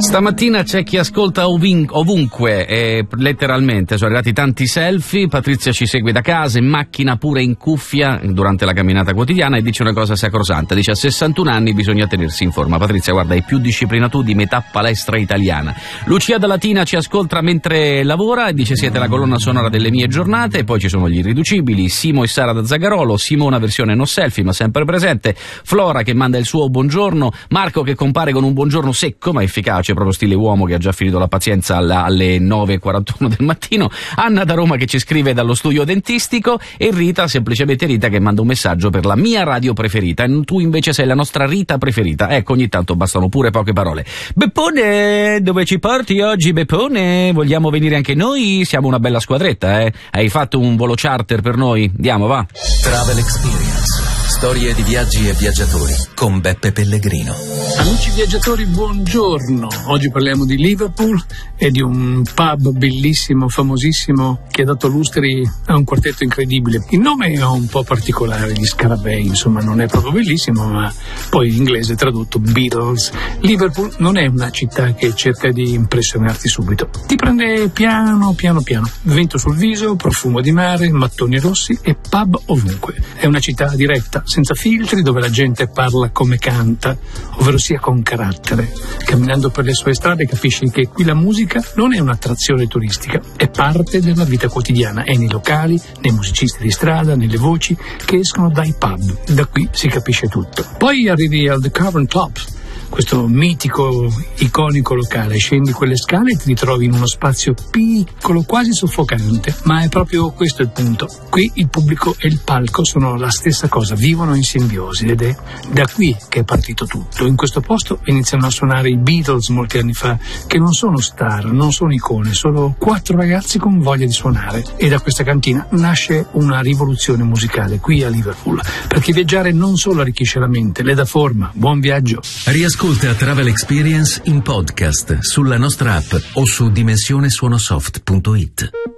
Stamattina c'è chi ascolta ovunque, letteralmente, sono arrivati tanti selfie. Patrizia ci segue da casa, in macchina, pure in cuffia durante la camminata quotidiana, e dice una cosa sacrosanta, dice: a 61 anni bisogna tenersi in forma. Patrizia, guarda, hai più disciplina tu di metà palestra italiana. Lucia da Latina ci ascolta mentre lavora e dice: siete la colonna sonora delle mie giornate. E poi ci sono gli irriducibili, Simo e Sara da Zagarolo, Simona versione no selfie ma sempre presente, Flora che manda il suo buongiorno, Marco che compare con un buongiorno secco ma efficace, proprio stile uomo che ha già finito la pazienza alle 9:41 del mattino, Anna da Roma che ci scrive dallo studio dentistico, e Rita, semplicemente Rita, che manda un messaggio per la mia radio preferita. E tu invece sei la nostra Rita preferita. Ecco, ogni tanto bastano pure poche parole. Beppone, dove ci porti oggi, Beppone? Vogliamo venire anche noi? Siamo una bella squadretta, eh? Hai fatto un volo charter per noi? Andiamo, va. Travel Experience. Storie di viaggi e viaggiatori con Beppe Pellegrino. Amici viaggiatori, buongiorno. Oggi parliamo di Liverpool e di un pub bellissimo, famosissimo, che ha dato lustri a un quartetto incredibile. Il nome è un po' particolare, gli Scarabei, insomma, non è proprio bellissimo, ma poi in inglese tradotto Beatles. Liverpool non è una città che cerca di impressionarti subito. Ti prende piano, piano, piano. Vento sul viso, profumo di mare, mattoni rossi e pub ovunque. È una città diretta, senza filtri, dove la gente parla come canta, ovvero sia con carattere. Camminando per le sue strade capisci che qui la musica non è un'attrazione turistica, è parte della vita quotidiana, è nei locali, nei musicisti di strada, nelle voci che escono dai pub. Da qui si capisce tutto. Poi arrivi al The Cavern Club, questo mitico, iconico locale. Scendi quelle scale e ti ritrovi in uno spazio piccolo, quasi soffocante, ma è proprio questo il punto. Qui il pubblico e il palco sono la stessa cosa, vivono in simbiosi, ed è da qui che è partito tutto. In questo posto iniziano a suonare i Beatles molti anni fa, che non sono star, non sono icone, solo 4 ragazzi con voglia di suonare, e da questa cantina nasce una rivoluzione musicale qui a Liverpool, perché viaggiare non solo arricchisce la mente, le dà forma. Buon viaggio. Ascolta Travel Experience in podcast sulla nostra app o su dimensionesuonosoft.it.